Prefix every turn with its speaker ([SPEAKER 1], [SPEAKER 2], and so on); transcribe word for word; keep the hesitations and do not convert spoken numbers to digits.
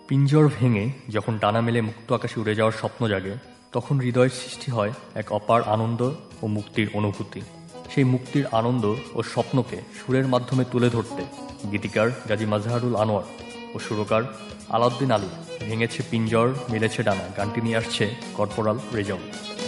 [SPEAKER 1] পিঞ্জর ভেঙে যখন ডানা মেলে মুক্ত আকাশে উড়ে যাওয়ার স্বপ্ন জাগে, তখন হৃদয়ের সৃষ্টি হয় এক অপার আনন্দ ও মুক্তির অনুভূতি। সেই মুক্তির আনন্দ ও স্বপ্নকে সুরের মাধ্যমে তুলে ধরতে গীতিকার গাজী মাজহারুল আনোয়ার ও সুরকার আলাউদ্দিন আলী ভেঙেছে পিঞ্জর, মেলেছে ডানা গানটি নিয়ে আসছে কর্পোরাল রেজম।